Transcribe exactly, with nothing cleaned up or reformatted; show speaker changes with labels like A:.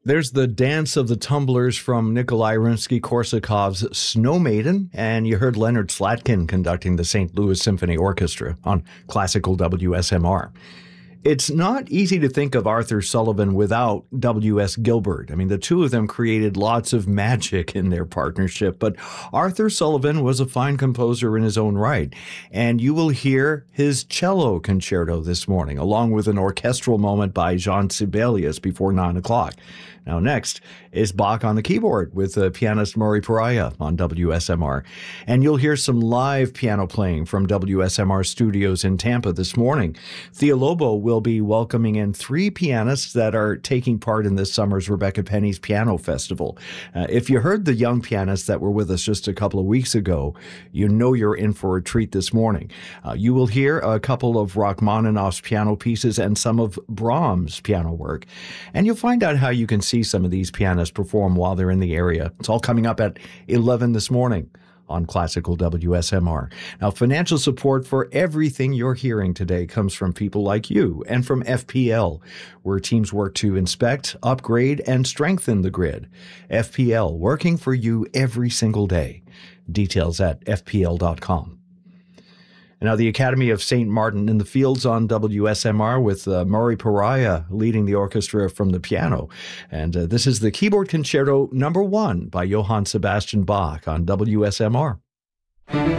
A: There's the Dance of the Tumblers from Nikolai Rimsky-Korsakov's Snow Maiden, and you heard Leonard Slatkin conducting the Saint Louis Symphony Orchestra on classical W S M R. It's not easy to think of Arthur Sullivan without W S. Gilbert. I mean, the two of them created lots of magic in their partnership, but Arthur Sullivan was a fine composer in his own right, and you will hear his cello concerto this morning, along with an orchestral moment by Jean Sibelius before nine o'clock. Now, next is Bach on the keyboard with uh, pianist Murray Pariah on W S M R. And you'll hear some live piano playing from W S M R studios in Tampa this morning. Thea Lobo will be welcoming in three pianists that are taking part in this summer's Rebecca Penny's Piano Festival. Uh, if you heard the young pianists that were with us just a couple of weeks ago, you know you're in for a treat this morning. Uh, you will hear a couple of Rachmaninoff's piano pieces and some of Brahms' piano work. And you'll find out how you can see some of these pianists perform while they're in the area. It's all coming up at eleven this morning on Classical W S M R. Now, financial support for everything you're hearing today comes from people like you and from F P L, where teams work to inspect, upgrade, and strengthen the grid. F P L, working for you every single day. Details at f p l dot com. And now the Academy of Saint Martin in the Fields on W S M R with uh, Murray Pariah leading the orchestra from the piano. And uh, this is the Keyboard Concerto number one by Johann Sebastian Bach on W S M R.